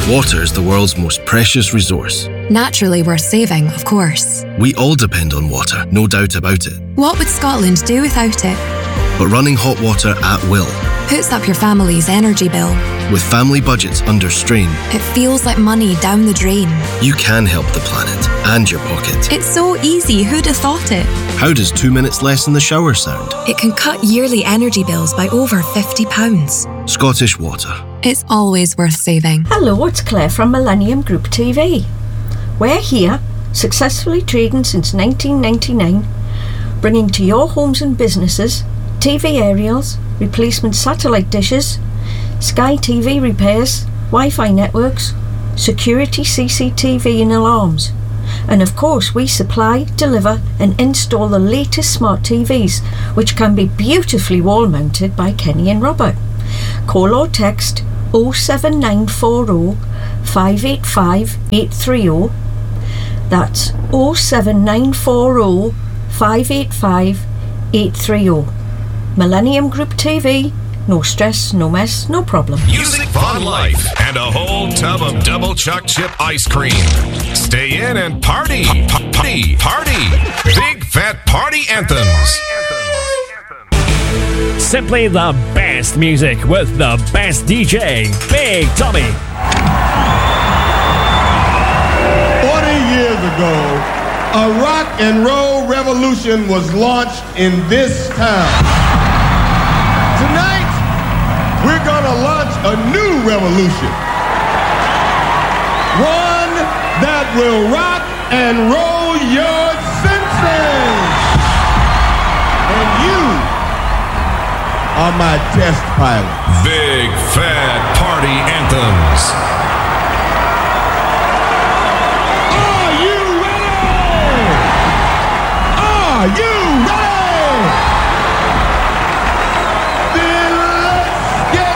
Water is the world's most precious resource. Naturally worth saving, of course. We all depend on water, no doubt about it. What would Scotland do without it? But running hot water at will, Puts up your family's energy bill. with family budgets under strain, It feels like money down the drain. you can help the planet and your pocket. It's so easy, who'd have thought it? How does 2 minutes less in the shower sound? It can cut yearly energy bills by over £50. Scottish Water. It's always worth saving. Hello, it's Claire from Millennium Group TV. We're here, successfully trading since 1999, bringing to your homes and businesses TV aerials, replacement satellite dishes, Sky TV repairs, Wi-Fi networks, security CCTV and alarms. And of course, we supply, deliver and install the latest smart TVs, which can be beautifully wall mounted by Kenny and Robert. Call or text 07940 585 830. That's 07940 585 830. Millennium Group TV. No stress, no mess, no problem. Music, fun life, and a whole tub of double chuck chip ice cream. Stay in and party. Party. Party. Big fat party anthems. Simply the best music with the best DJ, Big Tommy. 40 years ago, a rock and roll revolution was launched in this town. Tonight, we're gonna launch a new revolution. One that will rock and roll your senses. And you are my test pilot. Big fat party anthems. Are you ready? Are you